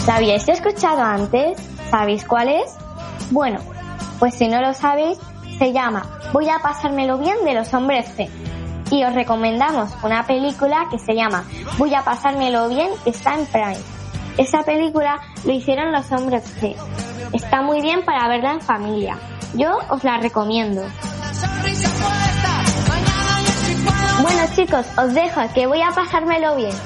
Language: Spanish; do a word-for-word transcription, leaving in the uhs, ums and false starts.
¿La habíais escuchado antes? ¿Sabéis cuál es? Bueno, pues si no lo sabéis, se llama Voy a pasármelo bien de los Hombres G. Y os recomendamos una película que se llama Voy a pasármelo bien, que está en Prime. Esa película lo hicieron los Hombres G. Está muy bien para verla en familia. Yo os la recomiendo. Bueno chicos, os dejo, que voy a pasármelo bien.